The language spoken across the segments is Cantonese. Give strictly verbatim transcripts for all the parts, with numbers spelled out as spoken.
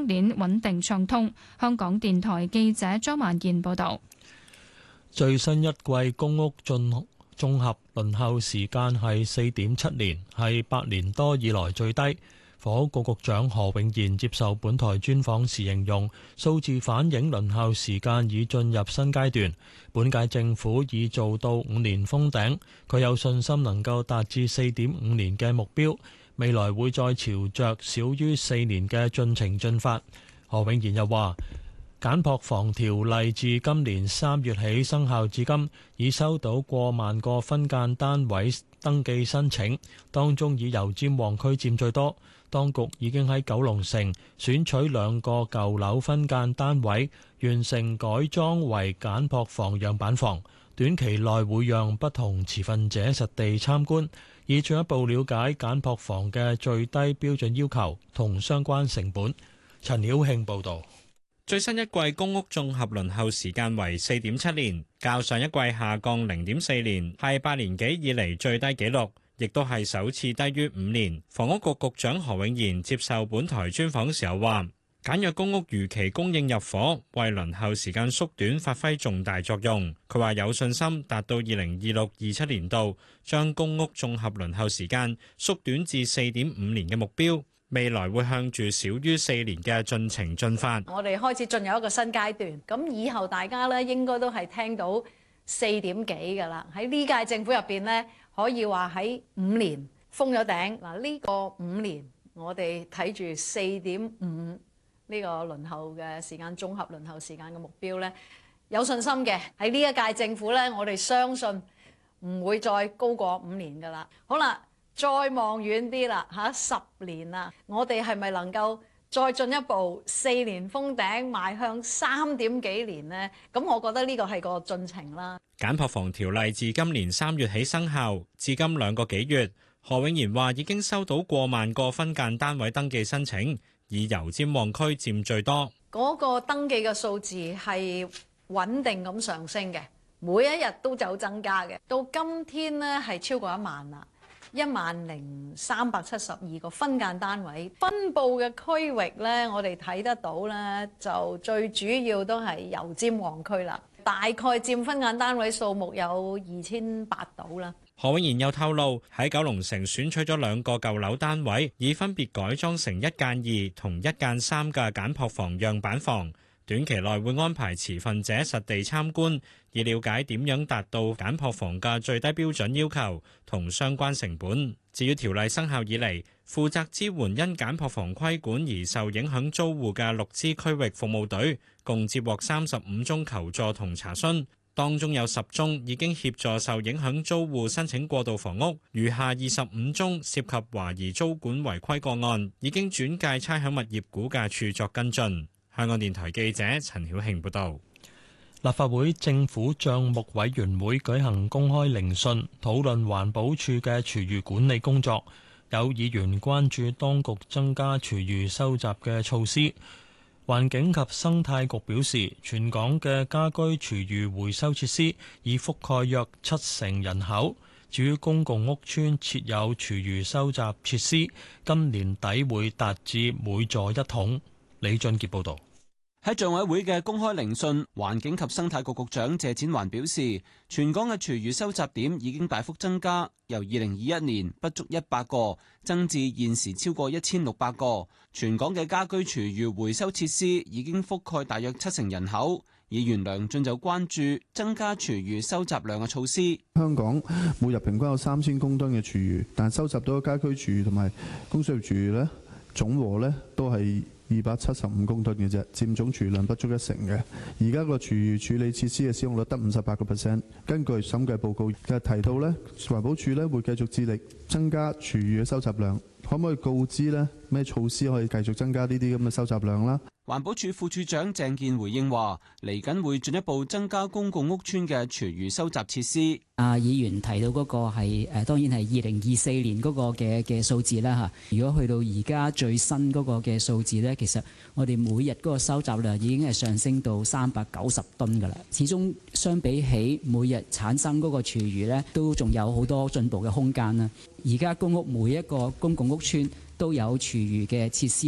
鏈穩定暢通。香港電台記者張曼燕報道。 最新一季公屋進綜合輪候時間係四點七年，係八年多以來最低。房屋局局長何永賢接受本台專訪時形容，數字反映輪候時間已進入新階段。本屆政府已做到五年封頂，佢有信心能夠達至四點五年嘅目標，未來會再朝着少於四年嘅進程進發。何永賢又話，簡樸房條例自今年三月起生效至今，已收到過萬個分間單位登記申請，當中以油尖旺區佔最多。當局已經喺九龍城選取兩個舊樓分間單位，完成改裝為簡樸房樣板房，短期內會讓不同持份者實地參觀，以進一步了解簡樸房嘅最低標準要求同相關成本。陳曉慶報導。 最新一季公屋綜合輪候時間為四點七年，較上一季下降零點四年，係八年幾以嚟最低紀錄，亦都係首次低於五年。房屋局局長何永賢接受本台專訪時候話，簡約公屋如期供應入伙，為輪候時間縮短發揮重大作用。佢話有信心達到二零二六二七年度將公屋綜合輪候時間縮短至四點五年嘅目標。未來會向住少於四年嘅進程進發。 我哋開始進入一個新階段，咁以後大家咧應該都係聽到四點幾㗎啦。喺呢屆政府入邊咧，可以話喺五年封咗頂。嗱，呢個五年我哋睇住四點五呢個輪候嘅時間，綜合輪候時間嘅目標咧，有信心嘅。喺呢一屆政府咧，我哋相信唔會再高過五年㗎啦。好啦。再望遠啲啦，嚇十年啦，我哋係咪能夠再進一步四年封頂，邁向三點幾年呢？咁我覺得呢個係個進程啦。 簡樸房條例自今年三月起生效，至今兩個幾月，何永賢話已經收到過萬個分間單位登記申請，以油尖旺區佔最多。 嗰個登記嘅數字係穩定咁上升嘅，每一日都有增加嘅，到今天呢係超過一萬啦。一萬零三百七十二個分間單位分佈嘅區域呢，我哋睇得到呢，就最主要都係油尖旺區啦，大概佔分間單位數目有二千八到啦。 何永賢又透露，喺九龍城選取咗兩個舊樓單位，以分別改裝成一間二同一間三嘅簡樸房樣板房。短期內會安排持份者實地參觀，以了解點樣達到簡樸房嘅最低標準要求同相關成本。至於條例生效以嚟，負責支援因簡樸房規管而受影響租戶嘅六支區域服務隊，共接獲三十五宗求助同查詢，當中有十宗已經協助受影響租戶申請過渡房屋，餘下二十五宗涉及懷疑租管違規個案，已經轉介差餉物業估價署作跟進。香港電台記者陳曉慶報道。 立法會政府帳目委員會舉行公開聆訊，討論環保署嘅廚餘管理工作。有議員關注當局增加廚餘收集嘅措施。環境及生態局表示，全港嘅家居廚餘回收設施已覆蓋約七成人口。至於公共屋邨設有廚餘收集設施，今年底會達至每座一桶。李俊傑報導。 喺帳委會嘅公開聆訊，環境及生態局局長謝展寰表示，全港嘅廚餘收集點已經大幅增加，由二零二一年不足一百個增至現時超過一千六百個。全港嘅家居廚餘回收設施已經覆蓋大約七成人口。議員梁進就關注增加廚餘收集量嘅措施。 香港每日平均有三千公噸嘅廚餘，但收集到嘅家居廚餘同埋公司廚餘呢，總和呢都係二百七十五公噸嘅啫，佔總廚餘量不足一成嘅。而家個廚餘處理設施嘅使用率得五十八個 percent。根據審計報告嘅提到呢，環保署呢會繼續致力增加廚餘嘅收集量。可唔可以告知呢咩措施可以繼續增加呢啲咁嘅收集量啦？ 環保署副署長鄭健回應話，嚟緊會進一步增加公共屋邨嘅廚餘收集設施。 啊，議員提到嗰個係誒，當然係二零二四年嗰個嘅嘅數字啦嚇。如果去到而家最新嗰個嘅數字咧，其實我哋每日嗰個收集量已經係上升到三百九十噸㗎啦。始終相比起每日產生嗰個廚餘咧，都仲有好多進步嘅空間啦。而家公屋每一個公共屋邨都有廚餘嘅設施啦。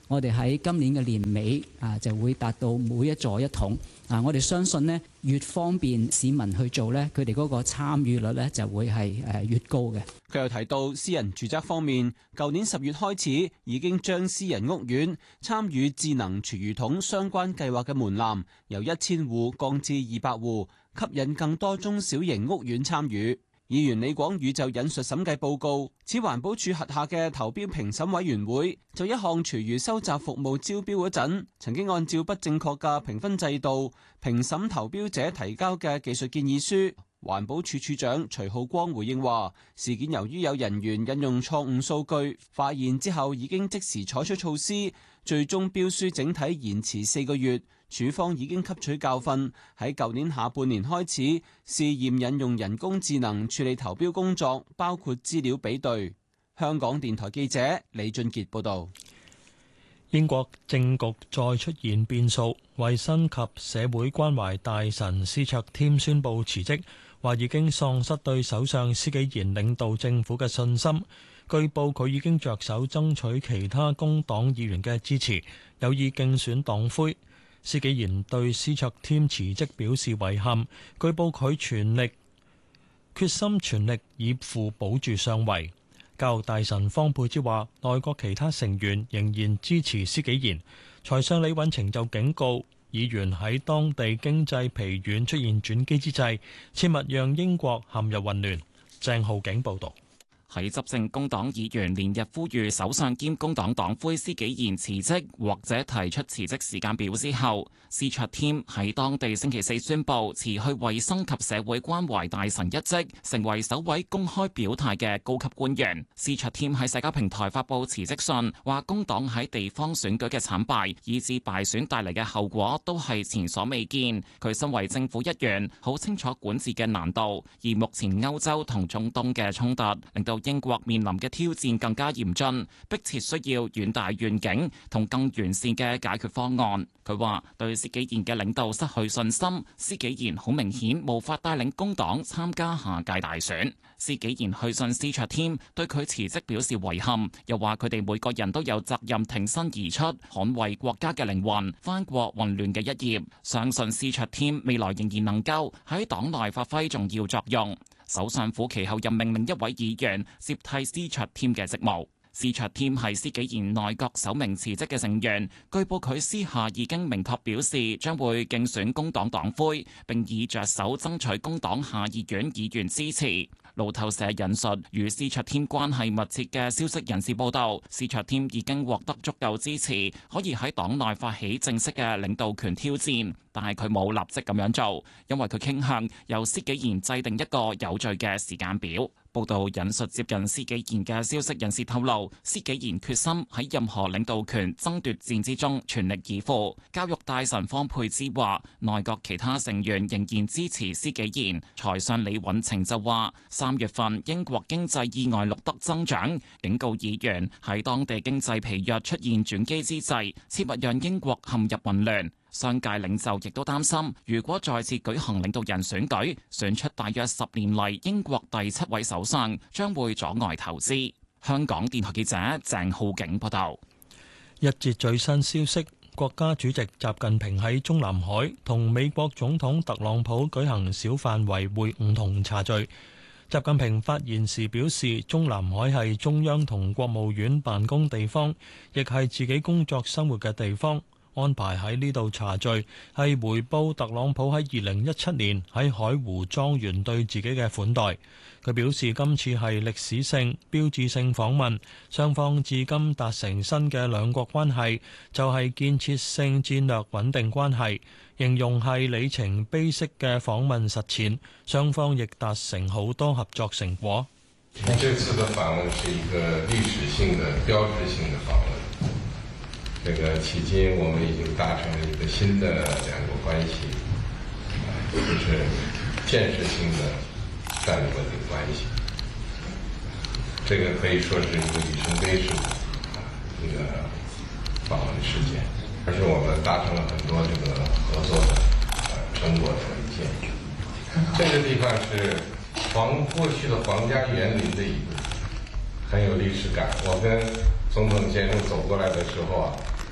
我哋喺今年嘅年尾啊就會達到每一座一桶啊！我哋相信呢，越方便市民去做呢，佢哋嗰個參與率呢就會係誒越高嘅。 佢又提到私人住宅方面，舊年十月開始已經將私人屋苑參與智能廚餘桶相關計劃嘅門檻由一千戶降至二百戶，吸引更多中小型屋苑參與。議員李廣宇就引述審計報告，指環保署轄下嘅投標評審委員會就一項廚餘收集服務招標嗰陣，曾經按照不正確嘅評分制度評審投標者提交嘅技術建議書。環保署署長徐浩光回應話，事件由於有人員引用錯誤數據，發現之後已經即時採取措施，最終標書整體延遲四個月。署方已經吸取教訓，喺舊年下半年開始試驗引用人工智能處理投標工作，包括資料比對。香港電台記者李俊傑報導。 英國政局再出現變數，衛生及社會關懷大臣斯卓添宣布辭職，話已經喪失對首相施紀賢領導政府嘅信心。據報佢已經着手爭取其他工黨議員嘅支持，有意競選黨魁。施紀賢對斯卓添辭職表示遺憾，據報佢全力決心全力以赴保住上位。教育大臣方佩芝話，內閣其他成員仍然支持施紀賢。財相李允晴就警告議員喺當地經濟疲軟出現轉機之際，切勿讓英國陷入混亂。鄭浩景報導。 喺執政工黨議員連日呼籲首相兼工黨黨魁施紀賢辭職或者提出辭職時間表之後，斯卓添喺當地星期四宣布辭去衛生及社會關懷大臣一職，成為首位公開表態嘅高級官員。斯卓添喺社交平台發布辭職信，話工黨喺地方選舉嘅慘敗以至敗選帶嚟嘅後果都係前所未見。佢身為政府一員，好清楚管治嘅難度，而目前歐洲同中東嘅衝突令到英國面臨嘅挑戰更加嚴峻，迫切需要遠大願景同更完善嘅解決方案。佢話對施紀賢嘅領導失去信心，施紀賢好明顯無法帶領工黨參加下屆大選。施紀賢去信斯卓添，對佢辭職表示遺憾，又話佢哋每個人都有責任挺身而出，捍衛國家嘅靈魂，翻過混亂嘅一頁。相信斯卓添未來仍然能夠喺黨內發揮重要作用。首相府其後任命另一位議員接替斯卓添嘅職務。斯卓添係施紀賢內閣首名辭職嘅成員，據報佢私下已經明確表示將會競選工黨黨魁，並以着手爭取工黨下議院議員支持。路透社引述與斯卓添關係密切嘅消息人士報道，斯卓添已經獲得足夠支持，可以喺黨內發起正式嘅領導權挑戰，但係佢冇立即咁樣做，因為佢傾向由施紀賢制定一個有序嘅時間表。報道引述接近施紀賢嘅消息人士透露，施紀賢決心喺任何領導權爭奪戰之中全力以赴。教育大臣方佩芝話，內閣其他成員仍然支持施紀賢。財相李允晴就話，三月份英國經濟意外錄得增長，警告議員喺當地經濟疲弱出現轉機之際，切勿讓英國陷入混亂。商界領袖亦都擔心，如果再次舉行領導人選舉，選出大約十年嚟英國第七位首相，將會阻礙投資。香港電台記者鄭浩景報道。 一節最新消息，國家主席習近平喺中南海同美國總統特朗普舉行小範圍會晤同茶敘。習近平發言時表示，中南海係中央同國務院辦公地方，亦係自己工作生活嘅地方。安排喺呢度茶敘，係回報特朗普喺二零一七年喺海湖莊園對自己嘅款待。佢表示今次係歷史性、標誌性訪問，雙方至今達成新嘅兩國關係，就係建設性戰略穩定關係，形容係里程碑式嘅訪問實踐，雙方亦達成好多合作成果。 這次的訪問是一個歷史性的、標誌性的訪問。這個迄今我們已經達成了一個新的兩國關係，就是建設性的戰略穩定關係。這個可以說是一個里程碑式的一個訪問事件，而且我們達成了很多這個合作的成果和意見。這個地方是皇過去的皇家園林的一部分，很有歷史感。我跟總統先生走過來的時候啊，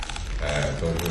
呃，都是